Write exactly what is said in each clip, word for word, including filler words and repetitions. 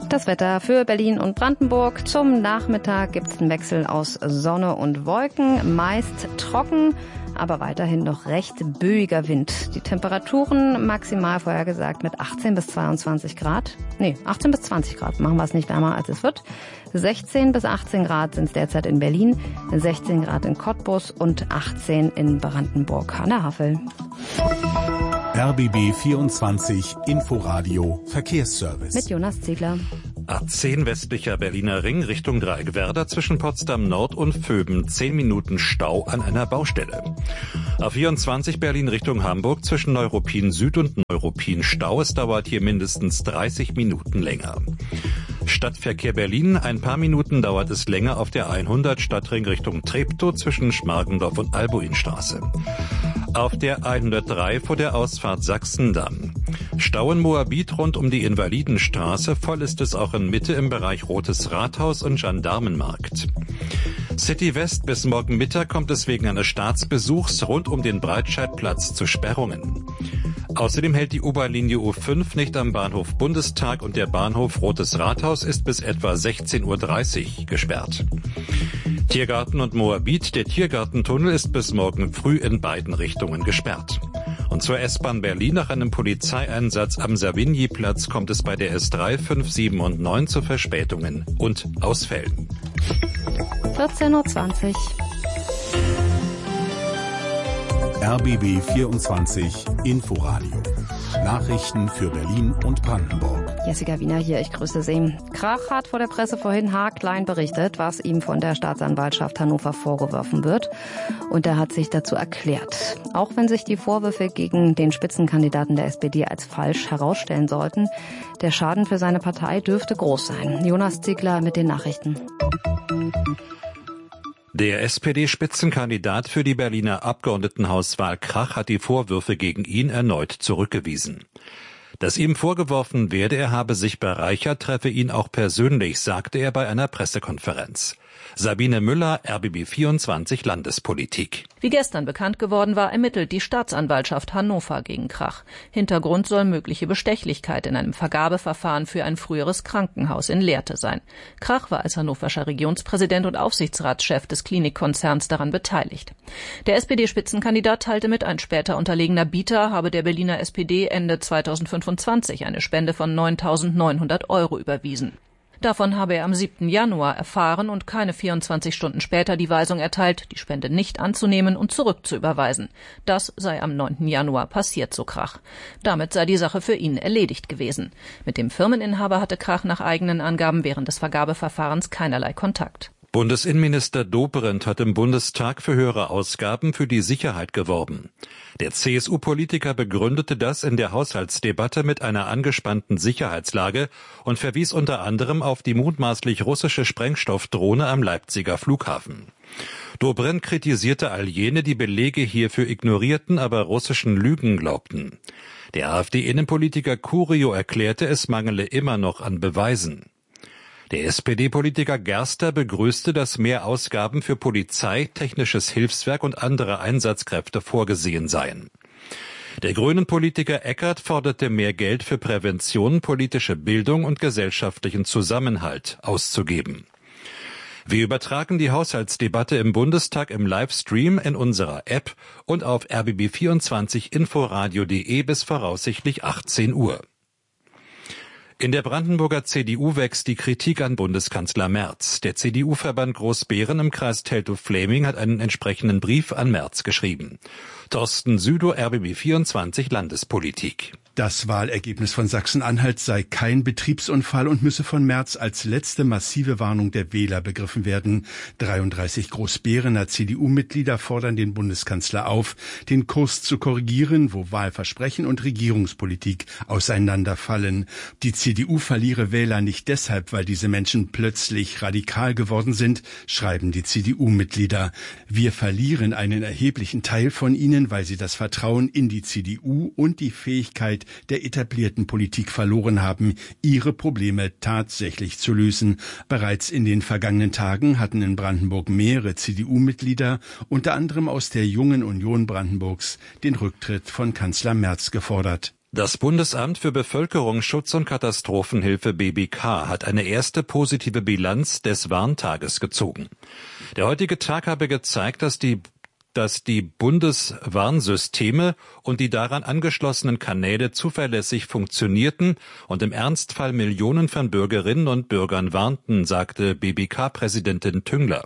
Das Wetter für Berlin und Brandenburg. Zum Nachmittag gibt es einen Wechsel aus Sonne und Wolken, meist trocken, aber weiterhin noch recht böiger Wind. Die Temperaturen maximal vorhergesagt mit achtzehn bis zweiundzwanzig Grad. Nee, achtzehn bis zwanzig Grad. Machen wir es nicht wärmer, als es wird. sechzehn bis achtzehn Grad sind es derzeit in Berlin, sechzehn Grad in Cottbus und achtzehn in Brandenburg an der Havel. R B B vierundzwanzig Inforadio Verkehrsservice. Mit Jonas Ziegler. A zehn westlicher Berliner Ring Richtung Dreieckwerder zwischen Potsdam Nord und Vöben. zehn Minuten Stau an einer Baustelle. A vierundzwanzig Berlin Richtung Hamburg zwischen Neuruppin Süd und Neuruppin Stau. Es dauert hier mindestens dreißig Minuten länger. Stadtverkehr Berlin. Ein paar Minuten dauert es länger auf der hundert Stadtring Richtung Treptow zwischen Schmargendorf und Albuinstraße. Auf der hundertdrei vor der Ausfahrt Sachsendamm. Stau in Moabit rund um die Invalidenstraße. Voll ist es auch in Mitte im Bereich Rotes Rathaus und Gendarmenmarkt. City West bis morgen Mittag kommt es wegen eines Staatsbesuchs rund um den Breitscheidplatz zu Sperrungen. Außerdem hält die U-Bahn-Linie U fünf nicht am Bahnhof Bundestag und der Bahnhof Rotes Rathaus ist bis etwa sechzehn Uhr dreißig gesperrt. Tiergarten und Moabit. Der Tiergartentunnel ist bis morgen früh in beiden Richtungen gesperrt. Und zur S-Bahn Berlin nach einem Polizeieinsatz am Savigny-Platz kommt es bei der S drei, fünf, sieben und neun zu Verspätungen und Ausfällen. vierzehn Uhr zwanzig. R B B vierundzwanzig Inforadio. Nachrichten für Berlin und Brandenburg. Jessica Wiener hier, ich grüße Sie. Krach hat vor der Presse vorhin haarklein berichtet, was ihm von der Staatsanwaltschaft Hannover vorgeworfen wird. Und er hat sich dazu erklärt. Auch wenn sich die Vorwürfe gegen den Spitzenkandidaten der S P D als falsch herausstellen sollten, der Schaden für seine Partei dürfte groß sein. Jonas Ziegler mit den Nachrichten. Der S P D-Spitzenkandidat für die Berliner Abgeordnetenhauswahl Krach hat die Vorwürfe gegen ihn erneut zurückgewiesen. Dass ihm vorgeworfen werde, er habe sich bereichert, treffe ihn auch persönlich, sagte er bei einer Pressekonferenz. Sabine Müller, R B B vierundzwanzig Landespolitik. Wie gestern bekannt geworden war, ermittelt die Staatsanwaltschaft Hannover gegen Krach. Hintergrund soll mögliche Bestechlichkeit in einem Vergabeverfahren für ein früheres Krankenhaus in Lehrte sein. Krach war als hannoverscher Regionspräsident und Aufsichtsratschef des Klinikkonzerns daran beteiligt. Der S P D-Spitzenkandidat teilte mit, ein später unterlegener Bieter habe der Berliner S P D Ende zweitausendfünfundzwanzig eine Spende von neuntausendneunhundert Euro überwiesen. Davon habe er am siebten Januar erfahren und keine vierundzwanzig Stunden später die Weisung erteilt, die Spende nicht anzunehmen und zurückzuüberweisen. Das sei am neunten Januar passiert, so Krach. Damit sei die Sache für ihn erledigt gewesen. Mit dem Firmeninhaber hatte Krach nach eigenen Angaben während des Vergabeverfahrens keinerlei Kontakt. Bundesinnenminister Dobrindt hat im Bundestag für höhere Ausgaben für die Sicherheit geworben. Der C S U-Politiker begründete das in der Haushaltsdebatte mit einer angespannten Sicherheitslage und verwies unter anderem auf die mutmaßlich russische Sprengstoffdrohne am Leipziger Flughafen. Dobrindt kritisierte all jene, die Belege hierfür ignorierten, aber russischen Lügen glaubten. Der AfD-Innenpolitiker Curio erklärte, es mangele immer noch an Beweisen. Der S P D-Politiker Gerster begrüßte, dass mehr Ausgaben für Polizei, technisches Hilfswerk und andere Einsatzkräfte vorgesehen seien. Der Grünen-Politiker Eckert forderte mehr Geld für Prävention, politische Bildung und gesellschaftlichen Zusammenhalt auszugeben. Wir übertragen die Haushaltsdebatte im Bundestag im Livestream in unserer App und auf r b b vierundzwanzig inforadio punkt de bis voraussichtlich achtzehn Uhr. In der Brandenburger C D U wächst die Kritik an Bundeskanzler Merz. Der C D U-Verband Großbeeren im Kreis Teltow-Fläming hat einen entsprechenden Brief an Merz geschrieben. Thorsten Südow, R B B vierundzwanzig Landespolitik. Das Wahlergebnis von Sachsen-Anhalt sei kein Betriebsunfall und müsse von Merz als letzte massive Warnung der Wähler begriffen werden. dreiunddreißig Großberener C D U-Mitglieder fordern den Bundeskanzler auf, den Kurs zu korrigieren, wo Wahlversprechen und Regierungspolitik auseinanderfallen. Die C D U verliere Wähler nicht deshalb, weil diese Menschen plötzlich radikal geworden sind, schreiben die C D U-Mitglieder. Wir verlieren einen erheblichen Teil von ihnen, weil sie das Vertrauen in die C D U und die Fähigkeit der etablierten Politik verloren haben, ihre Probleme tatsächlich zu lösen. Bereits in den vergangenen Tagen hatten in Brandenburg mehrere C D U-Mitglieder, unter anderem aus der Jungen Union Brandenburgs, den Rücktritt von Kanzler Merz gefordert. Das Bundesamt für Bevölkerungsschutz und Katastrophenhilfe B B K hat eine erste positive Bilanz des Warntages gezogen. Der heutige Tag habe gezeigt, dass die dass die Bundeswarnsysteme und die daran angeschlossenen Kanäle zuverlässig funktionierten und im Ernstfall Millionen von Bürgerinnen und Bürgern warnten, sagte B B K-Präsidentin Tüngler.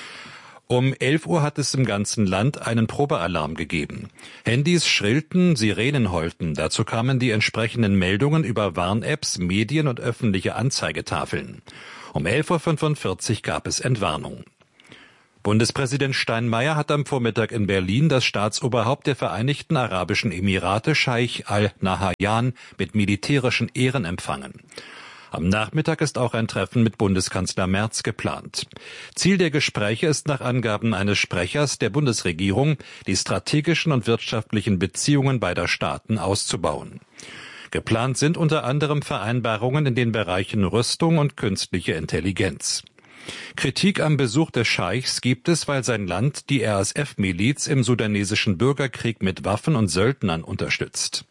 Um elf Uhr hat es im ganzen Land einen Probealarm gegeben. Handys schrillten, Sirenen heulten. Dazu kamen die entsprechenden Meldungen über Warn-Apps, Medien und öffentliche Anzeigetafeln. Um elf Uhr fünfundvierzig gab es Entwarnung. Bundespräsident Steinmeier hat am Vormittag in Berlin das Staatsoberhaupt der Vereinigten Arabischen Emirate, Scheich Al-Nahyan, mit militärischen Ehren empfangen. Am Nachmittag ist auch ein Treffen mit Bundeskanzler Merz geplant. Ziel der Gespräche ist nach Angaben eines Sprechers der Bundesregierung, die strategischen und wirtschaftlichen Beziehungen beider Staaten auszubauen. Geplant sind unter anderem Vereinbarungen in den Bereichen Rüstung und künstliche Intelligenz. Kritik am Besuch des Scheichs gibt es, weil sein Land die R S F-Miliz im sudanesischen Bürgerkrieg mit Waffen und Söldnern unterstützt.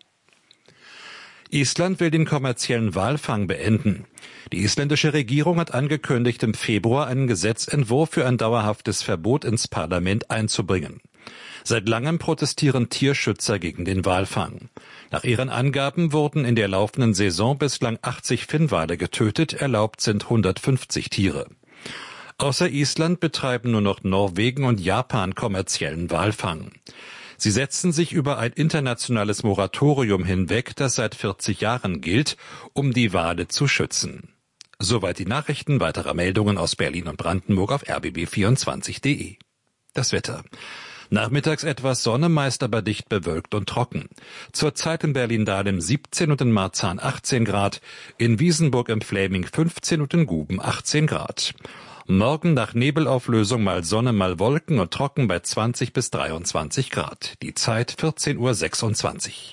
Island will den kommerziellen Walfang beenden. Die isländische Regierung hat angekündigt, im Februar einen Gesetzentwurf für ein dauerhaftes Verbot ins Parlament einzubringen. Seit langem protestieren Tierschützer gegen den Walfang. Nach ihren Angaben wurden in der laufenden Saison bislang achtzig Finnwale getötet, erlaubt sind hundertfünfzig Tiere. Außer Island betreiben nur noch Norwegen und Japan kommerziellen Walfang. Sie setzen sich über ein internationales Moratorium hinweg, das seit vierzig Jahren gilt, um die Wale zu schützen. Soweit die Nachrichten. Weiterer Meldungen aus Berlin und Brandenburg auf r b b vierundzwanzig punkt de. Das Wetter. Nachmittags etwas Sonne, meist aber dicht bewölkt und trocken. Zurzeit in Berlin-Dahlem siebzehn und in Marzahn achtzehn Grad, in Wiesenburg im Fläming fünfzehn und in Guben achtzehn Grad. Morgen nach Nebelauflösung mal Sonne, mal Wolken und trocken bei zwanzig bis dreiundzwanzig Grad. Die Zeit vierzehn Uhr sechsundzwanzig.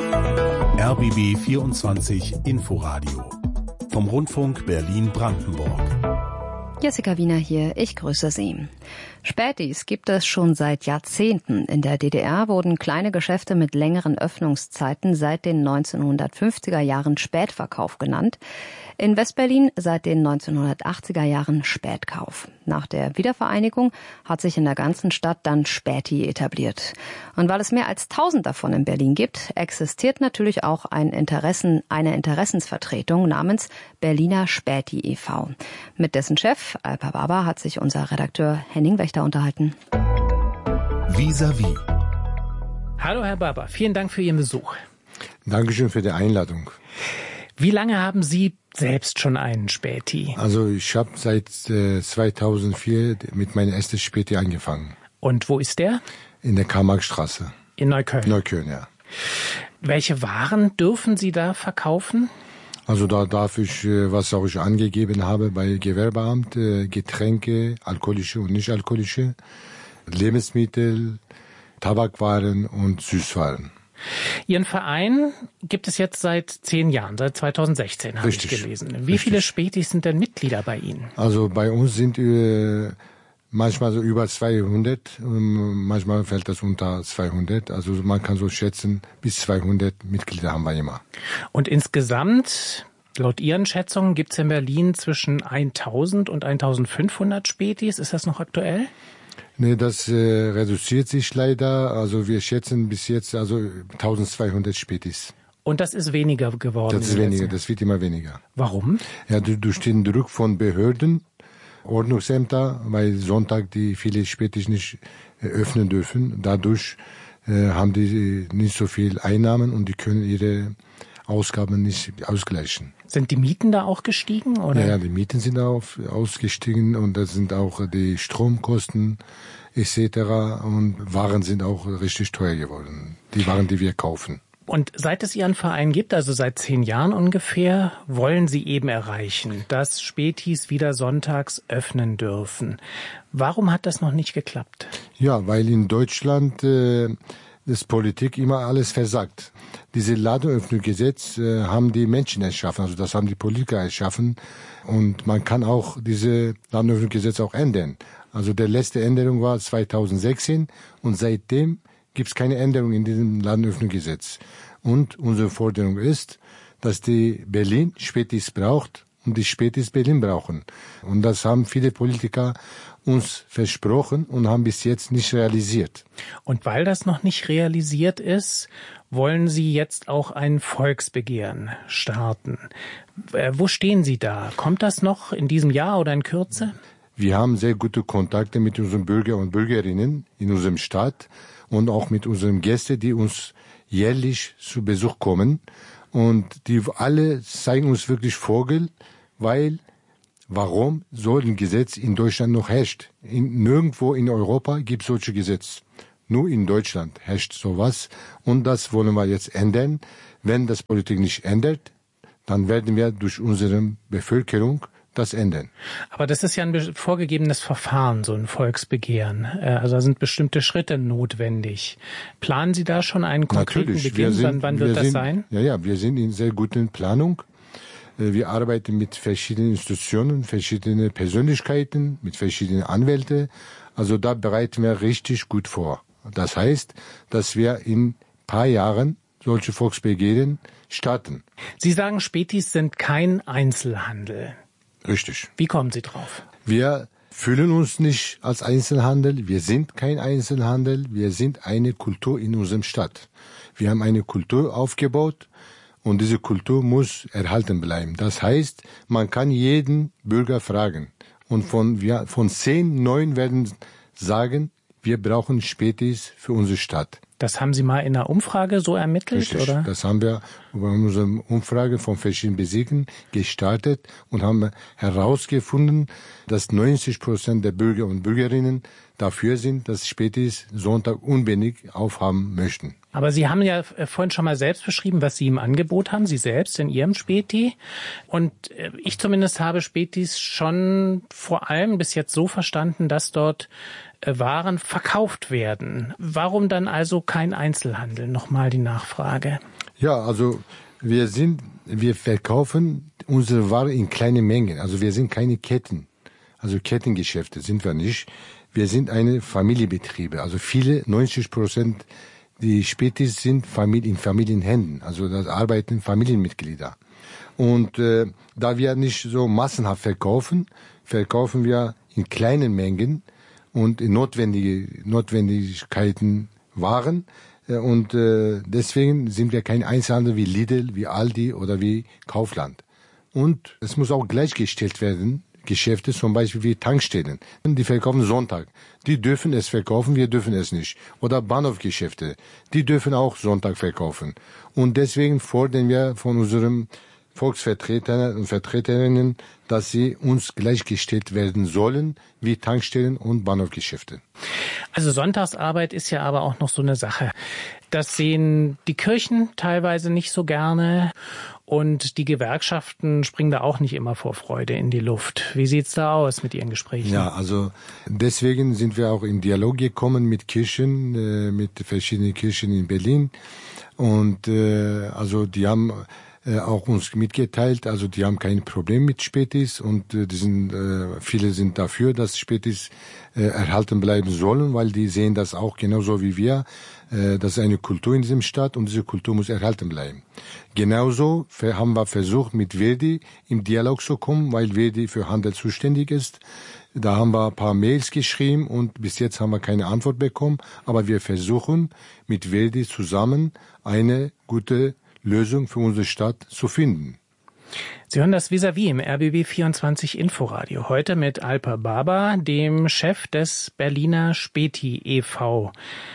R B B vierundzwanzig Inforadio vom Rundfunk Berlin-Brandenburg. Jessica Wiener hier, ich grüße Sie. Spätis gibt es schon seit Jahrzehnten. In der D D R wurden kleine Geschäfte mit längeren Öffnungszeiten seit den neunzehnhundertfünfziger Jahren Spätverkauf genannt. In Westberlin seit den neunzehnhundertachtziger Jahren Spätkauf. Nach der Wiedervereinigung hat sich in der ganzen Stadt dann Späti etabliert. Und weil es mehr als tausend davon in Berlin gibt, existiert natürlich auch ein Interessen, eine Interessensvertretung namens Berliner Späti e V Mit dessen Chef Alper Baba hat sich unser Redakteur Henning Wächter unterhalten. Vis-à-vis. Hallo Herr Baba, vielen Dank für Ihren Besuch. Dankeschön für die Einladung. Wie lange haben Sie selbst schon einen Späti? Also ich habe seit äh, zweitausendvier mit meinem ersten Späti angefangen. Und wo ist der? In der Karl-Marx-Straße. In Neukölln? Neukölln, ja. Welche Waren dürfen Sie da verkaufen? Also da darf ich, was auch ich angegeben habe bei Gewerbeamt, Getränke, alkoholische und nicht alkoholische, Lebensmittel, Tabakwaren und Süßwaren. Ihren Verein gibt es jetzt seit zehn Jahren, seit zweitausendsechzehn habe ich gelesen. Wie Richtig. viele Spätis sind denn Mitglieder bei Ihnen? Also bei uns sind äh, manchmal so über zweihundert, manchmal fällt das unter zweihundert. Also man kann so schätzen, bis zweihundert Mitglieder haben wir immer. Und insgesamt, laut Ihren Schätzungen, gibt es in Berlin zwischen eintausend und eintausendfünfhundert Spätis. Ist das noch aktuell? Nee, das äh, reduziert sich leider. Also wir schätzen bis jetzt also eintausendzweihundert Spätis. Und das ist weniger geworden? Das ist weniger, das wird immer weniger. Warum? Ja, durch den Druck von Behörden, Ordnungsämter, weil Sonntag die viele Spätis nicht äh, öffnen dürfen. Dadurch äh, haben die nicht so viel Einnahmen und die können ihre Ausgaben nicht ausgleichen. Sind die Mieten da auch gestiegen? Oder? Ja, ja, die Mieten sind auf, ausgestiegen und das sind auch die Stromkosten et cetera. Und Waren sind auch richtig teuer geworden. Die Waren, die wir kaufen. Und seit es Ihren Verein gibt, also seit zehn Jahren ungefähr, wollen Sie eben erreichen, dass Spätis wieder sonntags öffnen dürfen. Warum hat das noch nicht geklappt? Ja, weil in Deutschland äh, das Politik immer alles versagt. Diese Ladenöffnungsgesetz äh, haben die Menschen erschaffen, also das haben die Politiker erschaffen. Und man kann auch diese Ladenöffnungsgesetz auch ändern. Also der letzte Änderung war zweitausendsechzehn und seitdem gibt es keine Änderung in diesem Ladenöffnungsgesetz. Und unsere Forderung ist, dass die Berlin Spätis braucht und die Spätis Berlin brauchen. Und das haben viele Politiker uns versprochen und haben bis jetzt nicht realisiert. Und weil das noch nicht realisiert ist, wollen Sie jetzt auch ein Volksbegehren starten. Wo stehen Sie da? Kommt das noch in diesem Jahr oder in Kürze? Wir haben sehr gute Kontakte mit unseren Bürger und Bürgerinnen in unserem Staat und auch mit unseren Gästen, die uns jährlich zu Besuch kommen. Und die alle zeigen uns wirklich Vogel, weil warum so ein Gesetz in Deutschland noch herrscht. In, nirgendwo in Europa gibt es solche Gesetze. Nur in Deutschland herrscht sowas. Und das wollen wir jetzt ändern. Wenn das Politik nicht ändert, dann werden wir durch unsere Bevölkerung das ändern. Aber das ist ja ein vorgegebenes Verfahren, so ein Volksbegehren. Also da sind bestimmte Schritte notwendig. Planen Sie da schon einen konkreten Natürlich. Beginn? Sind, wann wann wird das sind, sein? Ja, ja, wir sind in sehr guten Planung. Wir arbeiten mit verschiedenen Institutionen, verschiedenen Persönlichkeiten, mit verschiedenen Anwälten. Also da bereiten wir richtig gut vor. Das heißt, dass wir in ein paar Jahren solche Volksbegehren starten. Sie sagen, Spätis sind kein Einzelhandel. Richtig. Wie kommen Sie drauf? Wir fühlen uns nicht als Einzelhandel. Wir sind kein Einzelhandel. Wir sind eine Kultur in unserem Stadt. Wir haben eine Kultur aufgebaut und diese Kultur muss erhalten bleiben. Das heißt, man kann jeden Bürger fragen. Und von, wir, von zehn, neun werden sagen, wir brauchen Spätis für unsere Stadt. Das haben Sie mal in einer Umfrage so ermittelt, Richtig. Oder? Das haben wir über unsere Umfrage von verschiedenen Bezirken gestartet und haben herausgefunden, dass neunzig Prozent der Bürger und Bürgerinnen dafür sind, dass Spätis Sonntag unbedingt aufhaben möchten. Aber Sie haben ja vorhin schon mal selbst beschrieben, was Sie im Angebot haben, Sie selbst in Ihrem Späti. Und ich zumindest habe Spätis schon vor allem bis jetzt so verstanden, dass dort Waren verkauft werden. Warum dann also kein Einzelhandel? Nochmal die Nachfrage. Ja, also wir sind, wir verkaufen unsere Ware in kleinen Mengen. Also wir sind keine Ketten. Also Kettengeschäfte sind wir nicht. Wir sind eine Familienbetriebe. Also viele, neunzig Prozent die Spätis sind Familie, in Familienhänden. Also da arbeiten Familienmitglieder. Und äh, da wir nicht so massenhaft verkaufen, verkaufen wir in kleinen Mengen und in notwendige Notwendigkeiten Waren. Und äh, deswegen sind wir kein Einzelhandel wie Lidl, wie Aldi oder wie Kaufland. Und es muss auch gleichgestellt werden, Geschäfte zum Beispiel wie Tankstellen. Die verkaufen Sonntag. Die dürfen es verkaufen, wir dürfen es nicht. Oder Bahnhofgeschäfte. Die dürfen auch Sonntag verkaufen. Und deswegen fordern wir von unseren Volksvertretern und Vertreterinnen, dass sie uns gleichgestellt werden sollen wie Tankstellen und Bahnhofgeschäfte. Also Sonntagsarbeit ist ja aber auch noch so eine Sache. Das sehen die Kirchen teilweise nicht so gerne und die Gewerkschaften springen da auch nicht immer vor Freude in die Luft. Wie sieht's da aus mit Ihren Gesprächen? Ja, also deswegen sind wir auch in Dialog gekommen mit Kirchen, äh, mit verschiedenen Kirchen in Berlin und äh, also die haben Äh, auch uns mitgeteilt, also die haben kein Problem mit Spätis und äh, die sind, äh, viele sind dafür, dass Spätis äh, erhalten bleiben sollen, weil die sehen das auch genauso wie wir. Äh, das ist eine Kultur in diesem Stadt und diese Kultur muss erhalten bleiben. Genauso haben wir versucht, mit Verdi im Dialog zu kommen, weil Verdi für Handel zuständig ist. Da haben wir ein paar Mails geschrieben und bis jetzt haben wir keine Antwort bekommen, aber wir versuchen mit Verdi zusammen eine gute Lösung für unsere Stadt zu finden. Sie hören das Vis-à-vis im R B B vierundzwanzig Inforadio. Heute mit Alper Baba, dem Chef des Berliner Späti e V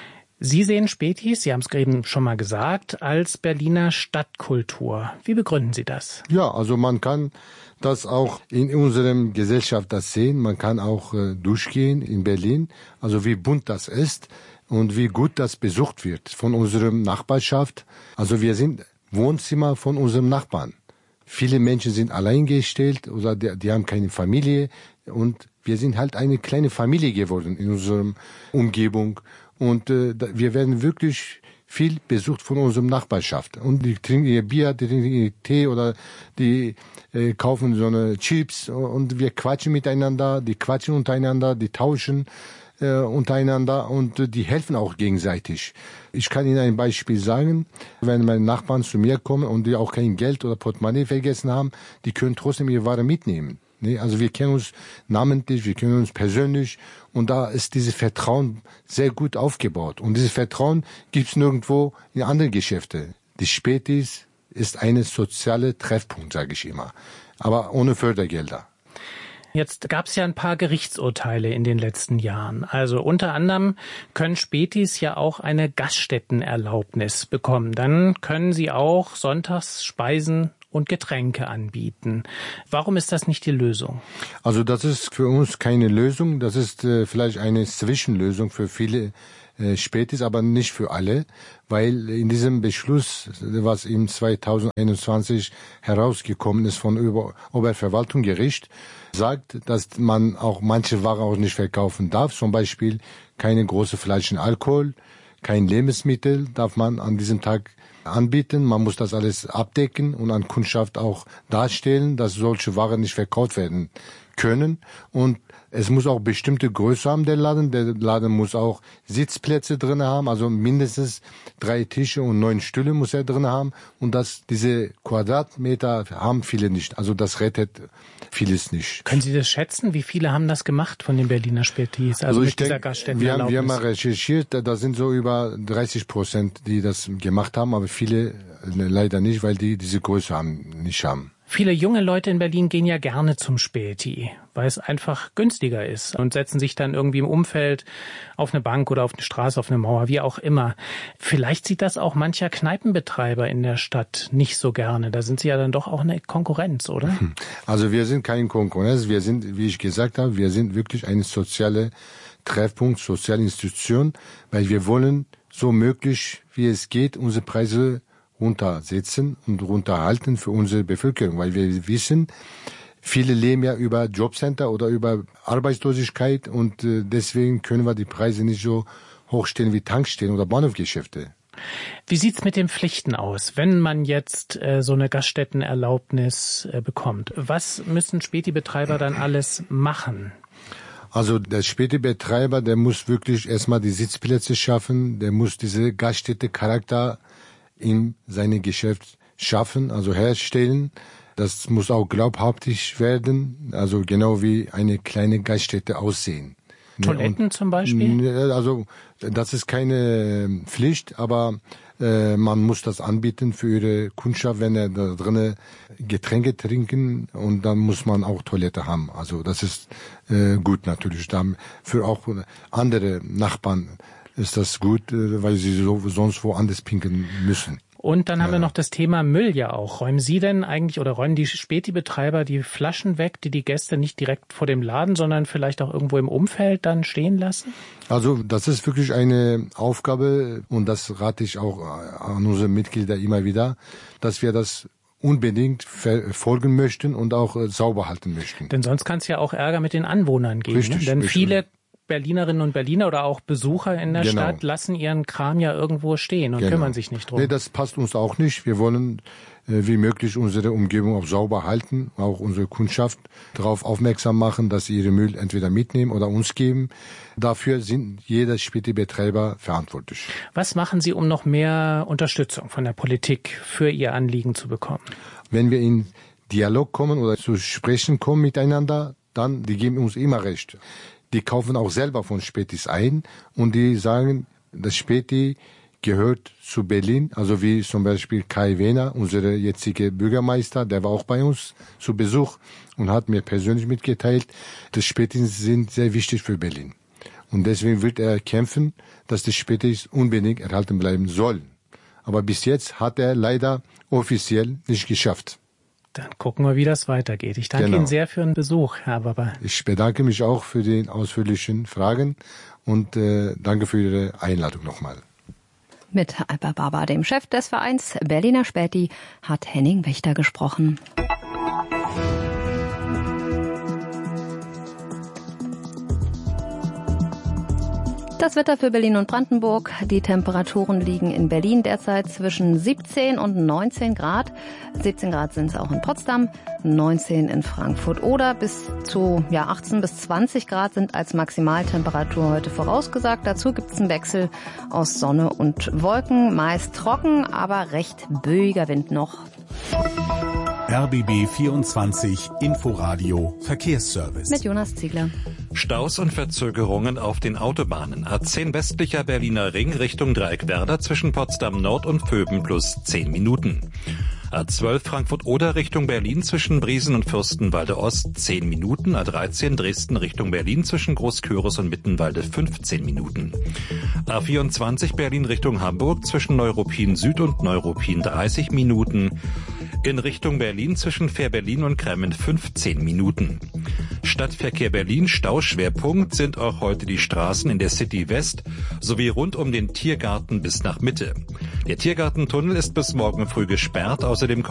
Sie sehen Spätis, Sie haben es eben schon mal gesagt, als Berliner Stadtkultur. Wie begründen Sie das? Ja, also man kann das auch in unserer Gesellschaft das sehen. Man kann auch äh, durchgehen in Berlin, also wie bunt das ist und wie gut das besucht wird von unserer Nachbarschaft. Also wir sind Wohnzimmer von unserem Nachbarn. Viele Menschen sind alleingestellt oder die, die haben keine Familie und wir sind halt eine kleine Familie geworden in unserer Umgebung und äh, wir werden wirklich viel besucht von unserer Nachbarschaft und die trinken ihr Bier, die trinken ihr Tee oder die äh, kaufen so eine Chips und wir quatschen miteinander, die quatschen untereinander, die tauschen. äh, untereinander und äh, die helfen auch gegenseitig. Ich kann Ihnen ein Beispiel sagen, wenn meine Nachbarn zu mir kommen und die auch kein Geld oder Portemonnaie vergessen haben, die können trotzdem ihre Ware mitnehmen. Nee, also wir kennen uns namentlich, wir kennen uns persönlich und da ist dieses Vertrauen sehr gut aufgebaut. Und dieses Vertrauen gibt es nirgendwo in anderen Geschäften. Die Spätis ist eine soziale Treffpunkt, sage ich immer, aber ohne Fördergelder. Jetzt gab es ja ein paar Gerichtsurteile in den letzten Jahren. Also unter anderem können Spätis ja auch eine Gaststättenerlaubnis bekommen. Dann können sie auch sonntags Speisen und Getränke anbieten. Warum ist das nicht die Lösung? Also das ist für uns keine Lösung. Das ist äh, vielleicht eine Zwischenlösung für viele äh, Spätis, aber nicht für alle, weil in diesem Beschluss, was im zweitausendeinundzwanzig herausgekommen ist von Ober- Oberverwaltungsgericht, sagt, dass man auch manche Waren auch nicht verkaufen darf. Zum Beispiel keine große Flaschen Alkohol, kein Lebensmittel darf man an diesem Tag anbieten. Man muss das alles abdecken und an Kundschaft auch darstellen, dass solche Waren nicht verkauft werden können. Und es muss auch bestimmte Größe haben, der Laden. Der Laden muss auch Sitzplätze drin haben, also mindestens drei Tische und neun Stühle muss er drin haben. Und das, diese Quadratmeter haben viele nicht. Also das rettet vieles nicht. Können Sie das schätzen? Wie viele haben das gemacht von den Berliner Spätis? Also, also mit dieser Gaststättenerlaubnis? Wir haben, wir haben mal recherchiert, da sind so über dreißig Prozent, die das gemacht haben, aber viele leider nicht, weil die diese Größe haben, nicht haben. Viele junge Leute in Berlin gehen ja gerne zum Späti, weil es einfach günstiger ist und setzen sich dann irgendwie im Umfeld auf eine Bank oder auf eine Straße, auf eine Mauer, wie auch immer. Vielleicht sieht das auch mancher Kneipenbetreiber in der Stadt nicht so gerne. Da sind sie ja dann doch auch eine Konkurrenz, oder? Also wir sind keine Konkurrenz. Wir sind, wie ich gesagt habe, wir sind wirklich eine soziale Treffpunkt, soziale Institution, weil wir wollen so möglich, wie es geht, unsere Preise runtersetzen und runterhalten für unsere Bevölkerung, weil wir wissen, viele leben ja über Jobcenter oder über Arbeitslosigkeit und äh, deswegen können wir die Preise nicht so hochstellen wie Tankstellen oder Bahnhofgeschäfte. Wie sieht's mit den Pflichten aus, wenn man jetzt äh, so eine Gaststättenerlaubnis äh, bekommt? Was müssen Späti-Betreiber dann alles machen? Also der Späti-Betreiber, der muss wirklich erstmal die Sitzplätze schaffen, der muss diese Gaststätte-Charakter in seinem Geschäft schaffen, also herstellen. Das muss auch glaubhaftig werden, also genau wie eine kleine Gaststätte aussehen. Toiletten und, zum Beispiel? Also das ist keine Pflicht, aber äh, man muss das anbieten für ihre Kundschaft, wenn er da drinnen Getränke trinken und dann muss man auch Toilette haben. Also das ist äh, gut natürlich. Dann für auch andere Nachbarn ist das gut, weil sie so, sonst woanders pinkeln müssen. Und dann haben ja. wir noch das Thema Müll ja auch. Räumen Sie denn eigentlich oder räumen die Späti-Betreiber die Flaschen weg, die die Gäste nicht direkt vor dem Laden, sondern vielleicht auch irgendwo im Umfeld dann stehen lassen? Also das ist wirklich eine Aufgabe und das rate ich auch an unsere Mitglieder immer wieder, dass wir das unbedingt verfolgen möchten und auch sauber halten möchten. Denn sonst kann es ja auch Ärger mit den Anwohnern geben. Richtig, ne? Denn richtig. viele Berlinerinnen und Berliner oder auch Besucher in der genau. Stadt lassen ihren Kram ja irgendwo stehen und genau. kümmern sich nicht drum. Nee, das passt uns auch nicht. Wir wollen äh, wie möglich unsere Umgebung auch sauber halten, auch unsere Kundschaft darauf aufmerksam machen, dass sie ihre Müll entweder mitnehmen oder uns geben. Dafür sind jeder Späti-Betreiber verantwortlich. Was machen Sie, um noch mehr Unterstützung von der Politik für Ihr Anliegen zu bekommen? Wenn wir in Dialog kommen oder zu sprechen kommen miteinander, dann, die geben uns immer recht. Die kaufen auch selber von Spätis ein und die sagen, das Späti gehört zu Berlin, also wie zum Beispiel Kai Wehner, unser jetziger Bürgermeister, der war auch bei uns zu Besuch und hat mir persönlich mitgeteilt, das Spätis sind sehr wichtig für Berlin. Und deswegen wird er kämpfen, dass die Spätis unbedingt erhalten bleiben sollen. Aber bis jetzt hat er leider offiziell nicht geschafft. Dann gucken wir, wie das weitergeht. Ich danke genau. Ihnen sehr für den Besuch, Herr Baba. Ich bedanke mich auch für die ausführlichen Fragen und äh, danke für Ihre Einladung nochmal. Mit Alper Baba, dem Chef des Vereins Berliner Späti, hat Henning Wächter gesprochen. Das Wetter für Berlin und Brandenburg. Die Temperaturen liegen in Berlin derzeit zwischen siebzehn und neunzehn Grad. siebzehn Grad sind es auch in Potsdam, neunzehn in Frankfurt oder bis zu ja, achtzehn bis zwanzig Grad sind als Maximaltemperatur heute vorausgesagt. Dazu gibt es einen Wechsel aus Sonne und Wolken, meist trocken, aber recht böiger Wind noch. R B B vierundzwanzig Inforadio Verkehrsservice. Mit Jonas Ziegler. Staus und Verzögerungen auf den Autobahnen. A zehn westlicher Berliner Ring Richtung Dreieckwerder zwischen Potsdam Nord und Vöben plus zehn Minuten. A zwölf Frankfurt-Oder Richtung Berlin zwischen Briesen und Fürstenwalde Ost zehn Minuten. A dreizehn Dresden Richtung Berlin zwischen Großküritz und Mittenwalde fünfzehn Minuten. A vierundzwanzig Berlin Richtung Hamburg zwischen Neuruppin Süd und Neuruppin dreißig Minuten. In Richtung Berlin zwischen Fähr-Berlin und Kremmen fünfzehn Minuten. Stadtverkehr Berlin, Stauschwerpunkt sind auch heute die Straßen in der City West sowie rund um den Tiergarten bis nach Mitte. Der Tiergartentunnel ist bis morgen früh gesperrt, außerdem